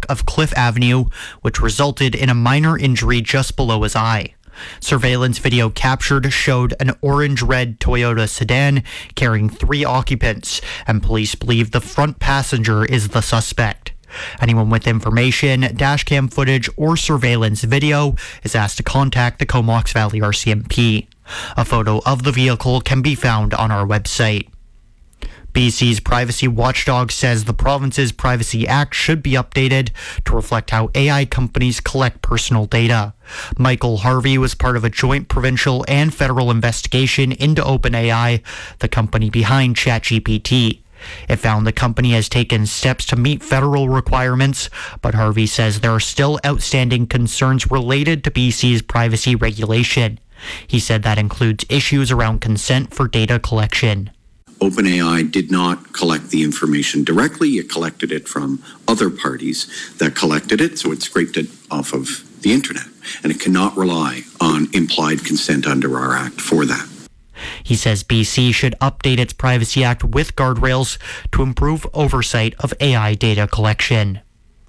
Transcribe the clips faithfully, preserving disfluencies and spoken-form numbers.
of Cliff Avenue, which resulted in a minor injury just below his eye. Surveillance video captured showed an orange-red Toyota sedan carrying three occupants, and police believe the front passenger is the suspect. Anyone with information, dashcam footage, or surveillance video is asked to contact the Comox Valley R C M P. A photo of the vehicle can be found on our website. B C's privacy watchdog says the province's Privacy Act should be updated to reflect how A I companies collect personal data. Michael Harvey was part of a joint provincial and federal investigation into OpenAI, the company behind ChatGPT. It found the company has taken steps to meet federal requirements, but Harvey says there are still outstanding concerns related to B C's privacy regulation. He said that includes issues around consent for data collection. OpenAI did not collect the information directly. It collected it from other parties that collected it, so it scraped it off of the internet. And it cannot rely on implied consent under our Act for that. He says B C should update its Privacy Act with guardrails to improve oversight of A I data collection.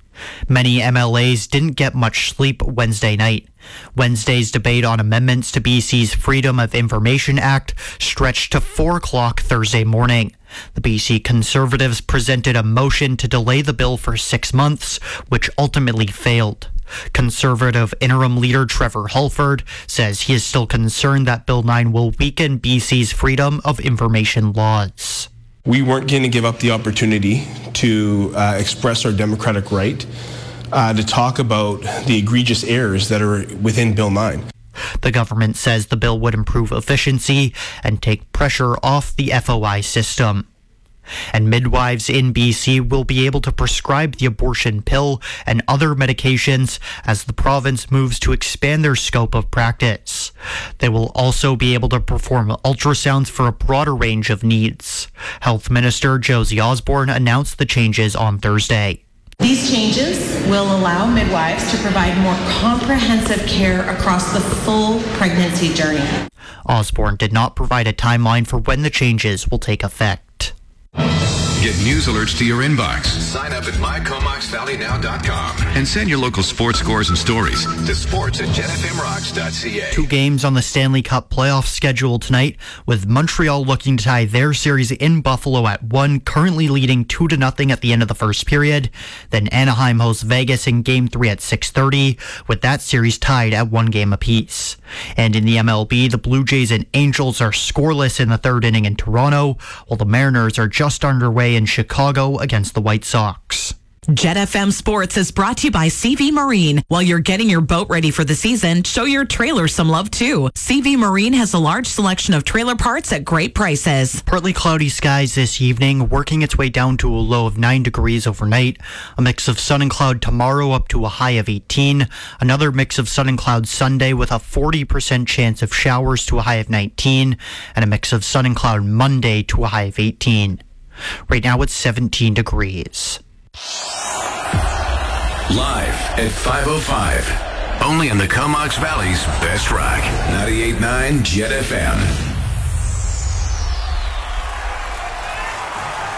Many M L As didn't get much sleep Wednesday night. Wednesday's debate on amendments to B C's Freedom of Information Act stretched to four o'clock Thursday morning. The B C Conservatives presented a motion to delay the bill for six months, which ultimately failed. Conservative interim leader Trevor Halford says he is still concerned that Bill nine will weaken B C's Freedom of Information laws. We weren't going to give up the opportunity to uh, express our democratic right uh, to talk about the egregious errors that are within Bill nine. The government says the bill would improve efficiency and take pressure off the F O I system. And midwives in B C will be able to prescribe the abortion pill and other medications as the province moves to expand their scope of practice. They will also be able to perform ultrasounds for a broader range of needs. Health Minister Josie Osborne announced the changes on Thursday. These changes will allow midwives to provide more comprehensive care across the full pregnancy journey. Osborne did not provide a timeline for when the changes will take effect. Get news alerts to your inbox. Sign up at my comox valley now dot com and send your local sports scores and stories to sports at jet f m rocks dot c a. Two games on the Stanley Cup playoff schedule tonight, with Montreal looking to tie their series in Buffalo at one, currently leading two to nothing at the end of the first period. Then Anaheim hosts Vegas in Game three at six thirty, with that series tied at one game apiece. And in the M L B, the Blue Jays and Angels are scoreless in the third inning in Toronto, while the Mariners are just underway in Chicago against the White Sox. Jet F M Sports is brought to you by C V Marine. While you're getting your boat ready for the season, show your trailer some love too. C V Marine has a large selection of trailer parts at great prices. Partly cloudy skies this evening, working its way down to a low of nine degrees overnight. A mix of sun and cloud tomorrow up to a high of eighteen. Another mix of sun and cloud Sunday with a forty percent chance of showers to a high of nineteen. And a mix of sun and cloud Monday to a high of eighteen. Right now it's seventeen degrees. Live at five oh five. Only on the Comox Valley's best rock. ninety-eight point nine Jet F M.